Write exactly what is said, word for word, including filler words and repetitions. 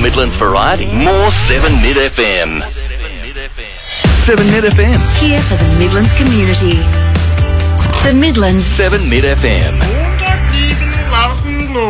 Midlands variety. More seven Mid F M. seven Mid F M. Here for the Midlands community. The Midlands seven Mid F M.